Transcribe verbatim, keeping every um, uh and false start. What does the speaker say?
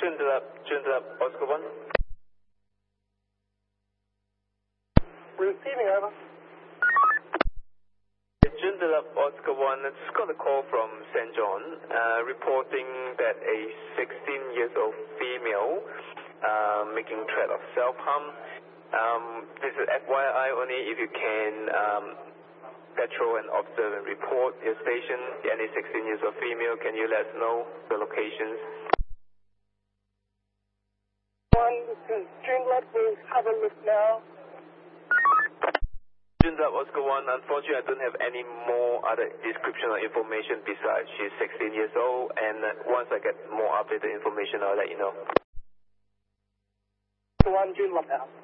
Joondalup, Joondalup, Oscar one. Receiving, over. Joondalup, Oscar one. I just got a call from Saint John uh, reporting that a sixteen years old female uh, making threat of self-harm. Um, this is F Y I only. If you can um, patrol and observe and report your station, any sixteen years old female, can you let us know the locations? One, this is Joondalup, we'll have a look now. Joondalup, Oscar one. Unfortunately, I don't have any more other description or information besides she's sixteen years old, and uh, once I get more updated information, I'll let you know. One, Joondalup now.